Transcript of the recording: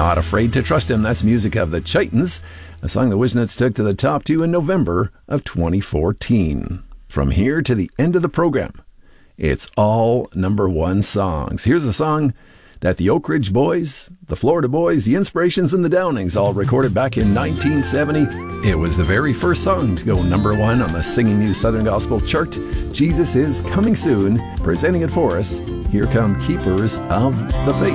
Not Afraid to Trust Him. That's music of the Chitons, a song the Wisnets took to the top 2 in November of 2014. From here to the end of the program, it's all number 1 songs. Here's a song that the Oak Ridge Boys, the Florida Boys, the Inspirations, and the Downings all recorded back in 1970. It was the very first song to go number 1 on the Singing News Southern Gospel chart. Jesus is Coming Soon. Presenting it for us, here come Keepers of the Faith.